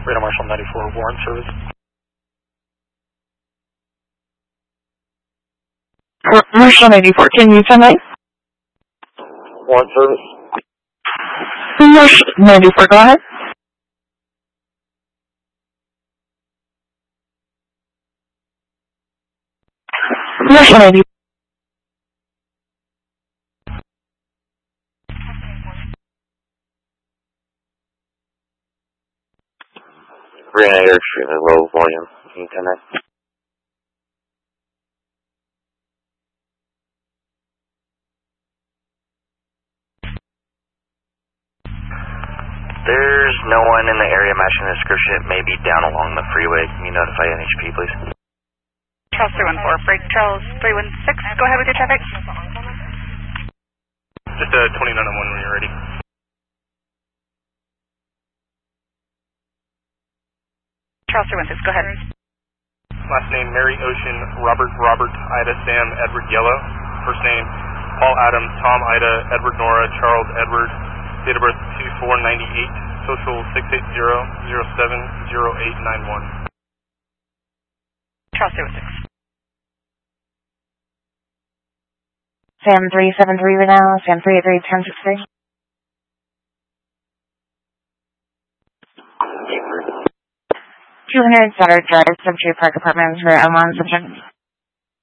Radar Marshal 94, warrant service. Marshal 94, can you tonight? Warrant service. Marshal 94, go ahead. Marshal 94. Rena, you're extremely low volume. Can you connect? There's no one in the area matching the description. It may be down along the freeway. Can you notify NHP, please? Charles 314, break Charles 316. Go ahead with your traffic. Just 29 on 1 when you're ready. Charles 316, go ahead. Last name Mary Ocean, Robert, Ida, Sam, Edward, Yellow. First name Paul Adams, Tom, Ida, Edward, Nora, Charles, Edward. Date of birth 2498. Social 680-07-0891. Charles 316. Sam 373 right now, Sam 383, 1063. 200 Sutter Drive, Subtree Park Apartments for M1 subject.